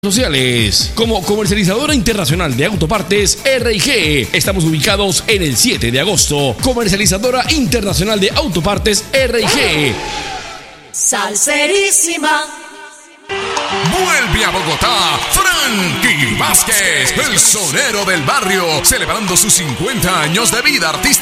Sociales. Como comercializadora internacional de autopartes R&G, estamos ubicados en el 7 de agosto. Comercializadora internacional de autopartes R&G. Salserísima. Vuelve a Bogotá, Frankie Vázquez, el sonero del barrio, celebrando sus 50 años de vida artística.